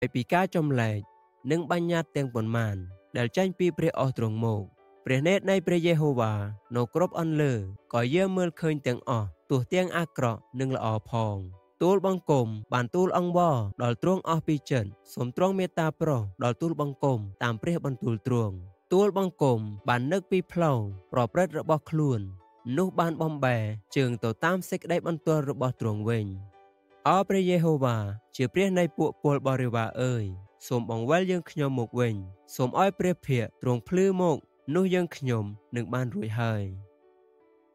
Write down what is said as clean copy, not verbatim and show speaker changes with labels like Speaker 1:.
Speaker 1: ពីការចំលែកនិងបញ្ញត្តិទាំងប៉ុន្មានដែលចេញពីព្រះអស់ទ្រង់មកព្រះនេតនៃព្រះយេហូវ៉ានៅគ្រប់អន្លើក៏យាមមើលឃើញទាំងអស់ទោះទាំងអាក្រក់និងល្អផងទូលបង្គំបានទូលអង្វរដល់ទ្រង់អស់ពីចិត្តសូមទ្រង់មេត្តាប្រោសដល់ទូលបង្គំតាមព្រះបន្ទូលទ្រង់ទូលបង្គំបាននឹកពីផ្លូវប្រព្រឹត្តរបស់ខ្លួននោះបានបំបែជើងទៅតាមសេចក្តីបន្ទាល់របស់ទ្រង់វិញអោព្រះយេហូវ៉ាជាព្រះនៃពួកពលបរិវារអើយសូមបង្វិលយើងខ្ញុំមកវិញសូមឲ្យព្រះភ័ក្ត្រទ្រង់ភ្លឺមកនោះយើងខ្ញុំនឹងបានរួចហើយ